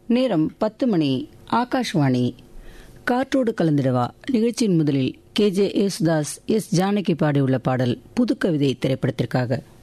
நேரம் 10 மணி. ஆகாஷ்வாணி. காற்றோடு கலந்திடவா நிகழ்ச்சியின் முதலில் KJ யேசுதாஸ், எஸ் ஜானகி பாடியுள்ள பாடல் புதுக்கவிதை திரைப்படத்திற்காக.